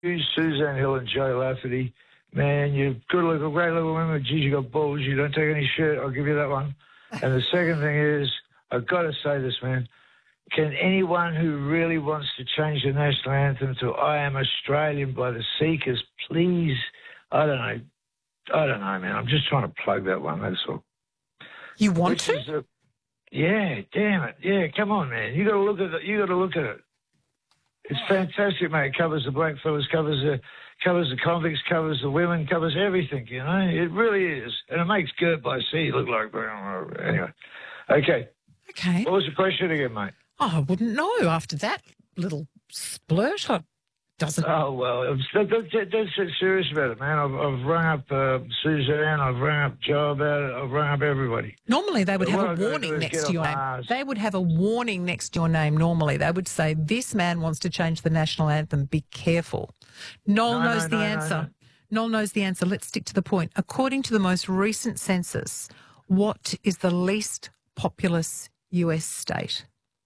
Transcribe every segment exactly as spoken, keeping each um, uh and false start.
Suzanne Hill and Joe Lafferty. Man, you're good looking, great little women. Geez, you got balls. You don't take any shit. I'll give you that one. And the second thing is, I've got to say this, man. Can anyone who really wants to change the national anthem to I Am Australian by the Seekers, please, I don't know. I don't know, man. I'm just trying to plug that one, that's all. You want Which to? is a, yeah, damn it. Yeah, come on, man. You got to look at it. You got to look at it. It's fantastic, mate. It covers the blackfellas, covers the covers the convicts, covers the women, covers everything, you know. It really is. And it makes Gert by Sea look like... Anyway. Okay. Okay. What was the question again, mate? Oh, I wouldn't know after that little splurt. I doesn't... Oh, well, I'm that, that, that's serious about it, man. I've, I've rung up uh, Suzanne, I've rung up Joe about it, I've rung up everybody. Normally they would But have what a I gotta do warning is next get to your on name. Mars. They would have a warning next to your name normally. They would say, this man wants to change the national anthem. Be careful. Noel No, knows no, the no, no, answer. no. Noel knows the answer. Let's stick to the point. According to the most recent census, what is the least populous U S state?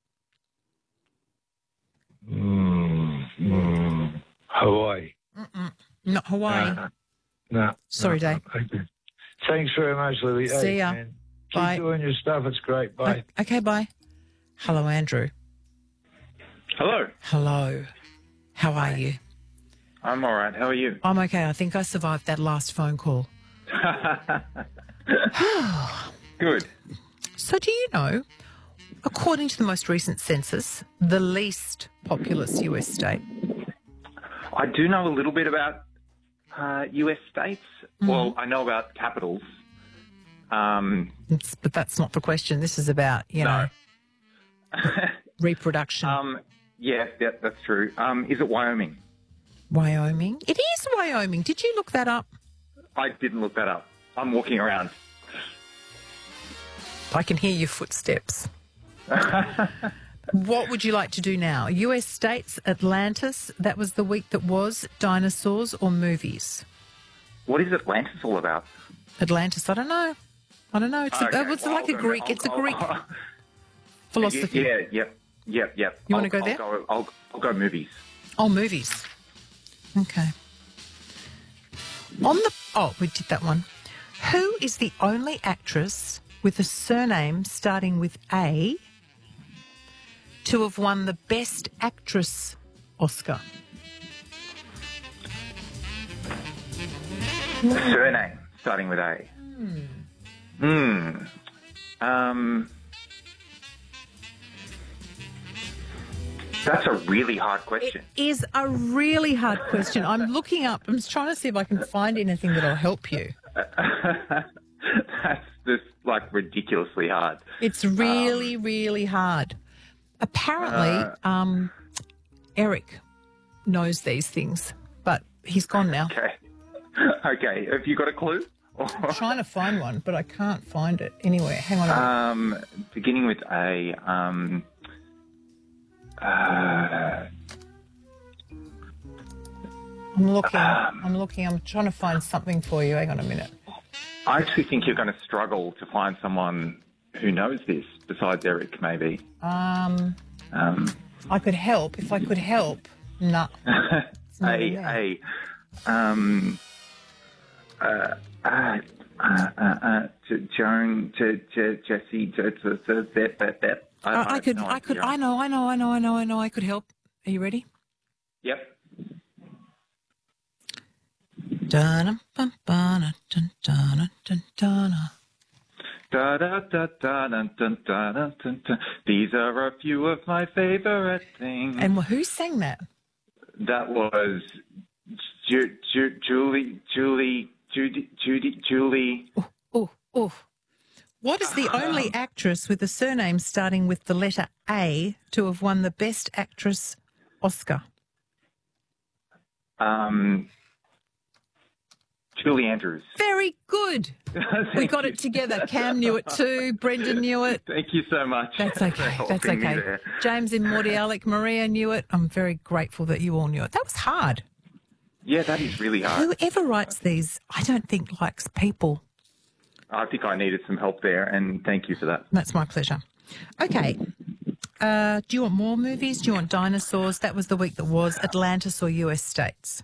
Mm, mm, Hawaii. Mm-mm. Not Hawaii. No, no, Sorry, no, Dave. Okay. Thanks very much, Louis. See Hey, ya. man, keep Bye. doing your stuff. It's great. Bye. O- Okay, bye. Hello, Andrew. Hello. Hello. How are you? I'm all right. How are you? I'm okay. I think I survived that last phone call. Good. So do you know, according to the most recent census, the least populous U S state? I do know a little bit about uh, U S states. Mm-hmm. Well, I know about capitals. Um, It's, but that's not the question. This is about, you no. know, reproduction. um, yeah, that, that's true. Um, is it Wyoming? Wyoming? It is Wyoming. Did you look that up? I didn't look that up. I'm walking around. I can hear your footsteps. What would you like to do now? U S states, Atlantis, that was the week that was, dinosaurs or movies? What is Atlantis all about? Atlantis, I don't know. I don't know. It's, a, Okay, it's well, like a I'll go- Greek, I'll- it's a I'll- Greek I'll- philosophy. Yeah, yep, yep, yep. You wanna I'll- go I'll there? Go, I'll, I'll go movies. Oh, movies. Okay. On the... Oh, we did that one. Who is the only actress with a surname starting with A to have won the Best Actress Oscar? Surname starting with A. Hmm. Um. That's a really hard question. It is a really hard question. I'm looking up. I'm just trying to see if I can find anything that'll help you. That's just like ridiculously hard. It's really, um, really hard. Apparently, uh, um, Eric knows these things, but he's gone now. Okay. Okay. Have you got a clue? I'm trying to find one, but I can't find it anywhere. Hang on. Um, beginning with A. Um, uh, I'm looking. Um, I'm looking. I'm trying to find something for you. Hang on a minute. I actually think you're going to struggle to find someone who knows this besides Eric, maybe. Um, um I could help if I could help. No. A A. Um. Uh. Uh. Uh. uh, uh Joan. J. J. Jesse. J. That. That. That. I, I could. I could. I know. I know. I know. I know. I know. I could help. Are you ready? Yep. Dun dun dun dun dun dun dun. Da, da, da, da, dun, dun, da, dun, dun, dun. These are a few of my favorite things. And who sang that? That was Ju- Ju- Julie, Julie, Judy, Judy, Julie. Oh, oh, oh. What is the only actress with a surname starting with the letter A to have won the Best Actress Oscar? Um, Julie Andrews. Very good. We got it together. Cam knew it too. Brendan knew it. Thank you so much. That's okay. That's okay. James in Mordialloc, Maria knew it. I'm very grateful that you all knew it. That was hard. Yeah, that is really hard. Whoever writes these, I don't think likes people. I think I needed some help there, and thank you for that. That's my pleasure. Okay. Uh, do you want more movies? Do you want dinosaurs? That was the week that was. Atlantis or U S states?